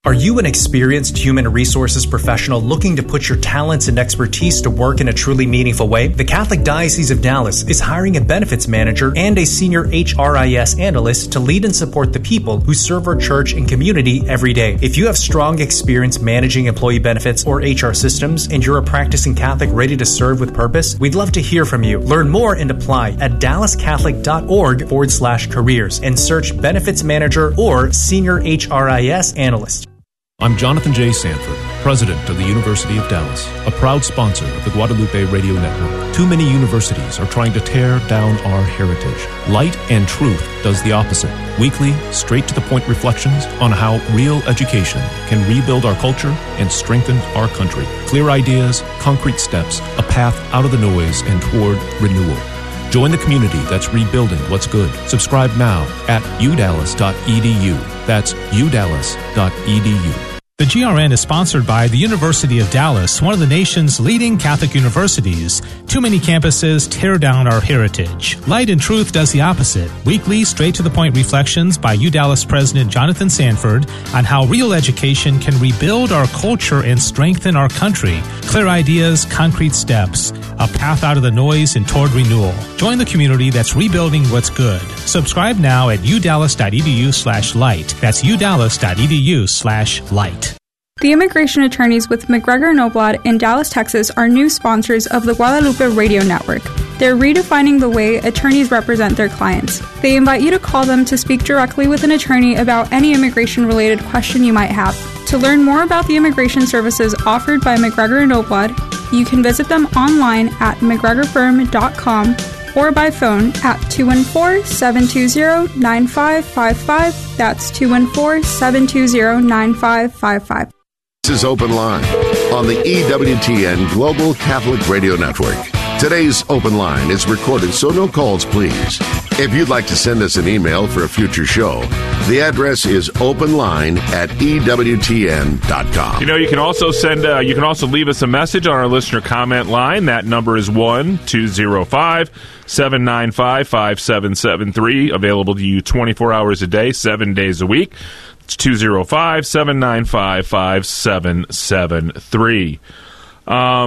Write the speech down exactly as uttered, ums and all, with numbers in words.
Are you an experienced human resources professional looking to put your talents and expertise to work in a truly meaningful way? The Catholic Diocese of Dallas is hiring a benefits manager and a senior H R I S analyst to lead and support the people who serve our church and community every day. If you have strong experience managing employee benefits or H R systems and you're a practicing Catholic ready to serve with purpose, we'd love to hear from you. Learn more and apply at dallascatholic.org forward slash careers and search benefits manager or senior H R I S analyst. I'm Jonathan J. Sanford, President of the University of Dallas, a proud sponsor of the Guadalupe Radio Network. Too many universities are trying to tear down our heritage. Light and Truth does the opposite. Weekly, straight-to-the-point reflections on how real education can rebuild our culture and strengthen our country. Clear ideas, concrete steps, a path out of the noise and toward renewal. Join the community that's rebuilding what's good. Subscribe now at u dallas dot e d u. That's u dallas dot e d u. The G R N is sponsored by the University of Dallas, one of the nation's leading Catholic universities. Too many campuses tear down our heritage. Light and Truth does the opposite. Weekly, straight-to-the-point reflections by U Dallas President Jonathan Sanford on how real education can rebuild our culture and strengthen our country. Clear ideas, concrete steps, a path out of the noise and toward renewal. Join the community that's rebuilding what's good. Subscribe now at u dallas dot e d u slash light. That's u dallas dot e d u slash light. The immigration attorneys with McGregor Noblad in Dallas, Texas are new sponsors of the Guadalupe Radio Network. They're redefining the way attorneys represent their clients. They invite you to call them to speak directly with an attorney about any immigration-related question you might have. To learn more about the immigration services offered by McGregor Noblad, you can visit them online at mcgregor firm dot com or by phone at two one four, seven two zero, nine five five five. That's two one four, seven two zero, nine five five five. This is Open Line on the E W T N Global Catholic Radio Network. Today's Open Line is recorded, so no calls, please. If you'd like to send us an email for a future show, the address is openline at e w t n dot com. You know, you can also send, uh, you can also leave us a message on our listener comment line. That number is one two zero five, seven nine five, five seven seven three, available to you twenty-four hours a day, seven days a week. It's two zero five, seven nine five, five seven seven three. Um,